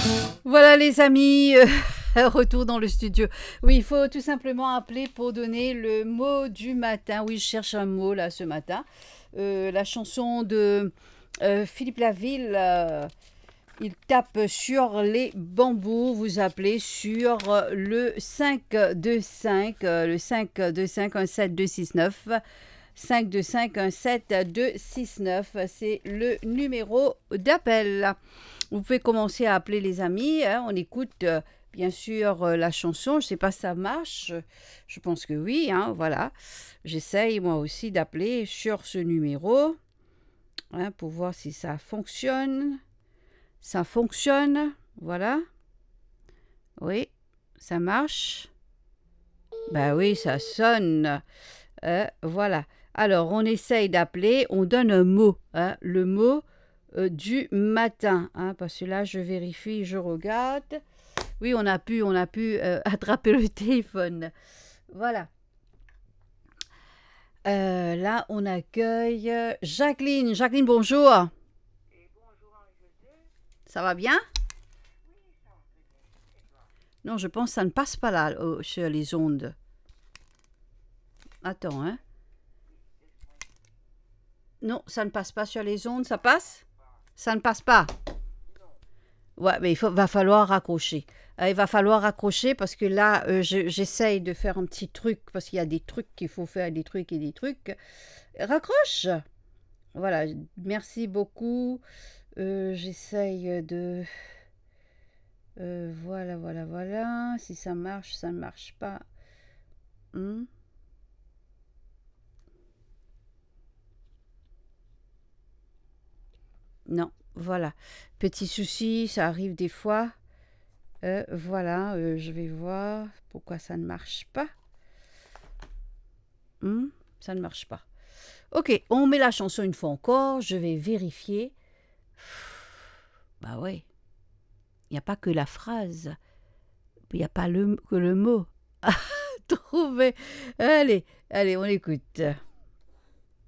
Voilà les amis, retour dans le studio. Oui, il faut tout simplement appeler pour donner le mot du matin. Oui, je cherche un mot là ce matin. La chanson de Philippe Laville, il tape sur les bambous. Vous appelez sur le 525, le 525 17269. 525 17269, c'est le numéro d'appel. Vous pouvez commencer à appeler les amis, hein, on écoute bien sûr la chanson, je ne sais pas si ça marche, je pense que oui, hein, voilà. J'essaye moi aussi d'appeler sur ce numéro hein, pour voir si ça fonctionne. Ça fonctionne, voilà. Oui, ça marche. Ben oui, ça sonne. Voilà. Alors, on essaye d'appeler, on donne un mot, hein, le mot du matin, hein, parce que là, je vérifie, je regarde. Oui, on a pu attraper le téléphone. Voilà. Là, on accueille Jacqueline. Jacqueline, bonjour. Et bonjour, Angleterre. Ça va bien? Oui, ça va très bien. Et toi? Non, je pense que ça ne passe pas là, sur les ondes. Attends, hein. Oui, laisse-moi. Non, ça ne passe pas sur les ondes, ça passe? Pas. Ça ne passe pas. Non. Ouais, mais va falloir raccrocher. Il va falloir raccrocher parce que là, j'essaye de faire un petit truc parce qu'il y a des trucs qu'il faut faire, des trucs et des trucs. Raccroche! Voilà, merci beaucoup. J'essaye de... voilà. Si ça marche, ça ne marche pas. Hmm. Non, voilà. Petit souci, ça arrive des fois. Voilà, je vais voir pourquoi ça ne marche pas. Ça ne marche pas. Ok, on met la chanson une fois encore. Je vais vérifier. Bah ouais. Il n'y a pas que la phrase. Il n'y a pas que le mot. Trouver. Allez, on écoute.